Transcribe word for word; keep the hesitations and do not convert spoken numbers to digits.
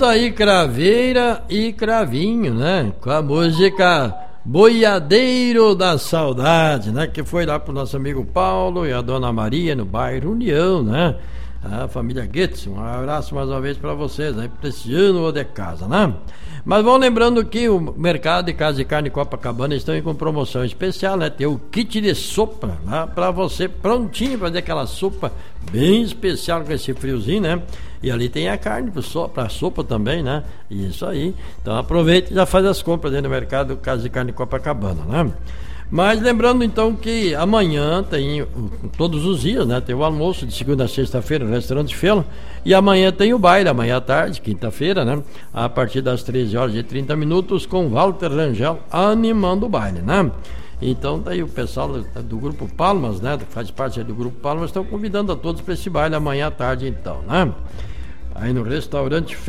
Tá aí Craveira e Cravinho, né? Com a música Boiadeiro da Saudade, né? Que foi lá pro nosso amigo Paulo e a dona Maria no bairro União, né? A família Goetz, um abraço mais uma vez para vocês aí, prestigiando de casa, né? Mas vão lembrando que o mercado de casa de carne Copacabana estão aí com promoção especial, né? Tem o kit de sopa lá para você prontinho para fazer aquela sopa bem especial com esse friozinho, né? E ali tem a carne para sopa também, né? Isso aí. Então aproveita e já faz as compras dentro do mercado Casa de Carne Copacabana, né? Mas lembrando então que amanhã tem, todos os dias, né? Tem o almoço de segunda a sexta-feira no restaurante Felo. E amanhã tem o baile, amanhã à tarde, quinta-feira, né? A partir das treze horas e trinta minutos, com Walter Rangel animando o baile, né? Então tá aí o pessoal do, do Grupo Palmas, né? Que faz parte do Grupo Palmas, estão convidando a todos para esse baile amanhã à tarde, então, né? Aí no restaurante Felo.